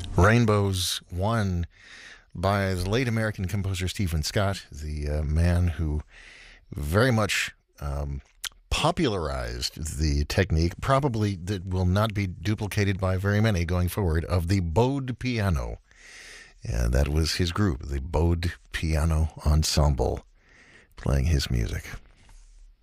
Rainbows won by the late American composer Stephen Scott, the man who very much popularized the technique, probably that will not be duplicated by very many going forward, of the bowed piano. And that was his group, the Bowed Piano Ensemble, playing his music.